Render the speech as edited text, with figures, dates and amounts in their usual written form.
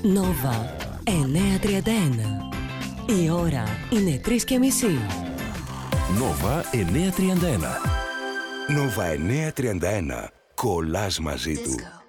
Νόβα 931. Η ώρα είναι 3:30. Νόβα 931. Νόβα 931. Κολλάς μαζί του.